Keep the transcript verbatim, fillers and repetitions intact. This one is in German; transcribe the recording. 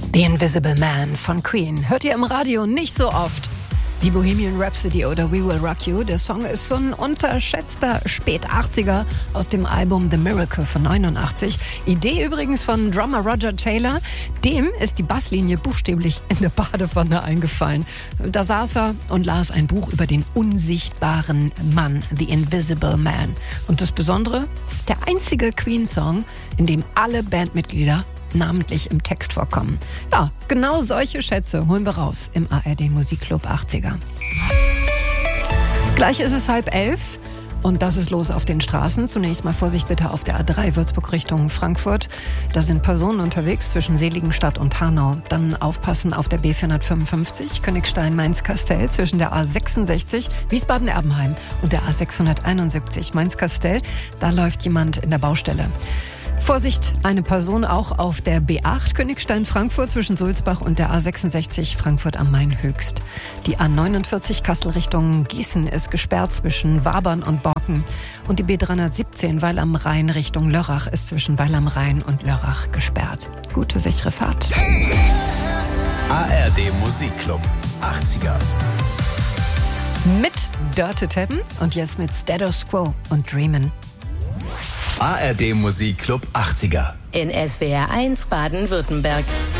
The Invisible Man von Queen hört ihr im Radio nicht so oft wie Bohemian Rhapsody oder We Will Rock You. Der Song ist so ein unterschätzter Spät-achtziger aus dem Album The Miracle von neunundachtzig. Idee übrigens von Drummer Roger Taylor. Dem ist die Basslinie buchstäblich in der Badewanne eingefallen. Da saß er und las ein Buch über den unsichtbaren Mann, The Invisible Man. Und das Besondere, es ist der einzige Queen-Song, in dem alle Bandmitglieder namentlich im Text vorkommen. Ja, genau solche Schätze holen wir raus im A R D Musikclub achtziger. Gleich ist es halb elf und das ist los auf den Straßen. Zunächst mal Vorsicht bitte auf der A drei Würzburg Richtung Frankfurt. Da sind Personen unterwegs zwischen Seligenstadt und Hanau. Dann aufpassen auf der B vierhundertfünfundfünfzig Königstein-Mainz-Kastell zwischen der A sechsundsechzig Wiesbaden-Erbenheim und der A sechshunderteinundsiebzig Mainz-Kastell. Da läuft jemand in der Baustelle. Vorsicht, eine Person auch auf der B acht Königstein-Frankfurt zwischen Sulzbach und der A sechsundsechzig Frankfurt am Main Höchst. Die A neunundvierzig Kassel Richtung Gießen ist gesperrt zwischen Wabern und Borken. Und die B dreihundertsiebzehn Weil am Rhein Richtung Lörrach ist zwischen Weil am Rhein und Lörrach gesperrt. Gute, sichere Fahrt. A R D Musikclub achtziger. Mit Dörte Teppen und jetzt mit Status Quo und Dreamin'. A R D Musikclub achtziger. In S W R eins Baden-Württemberg.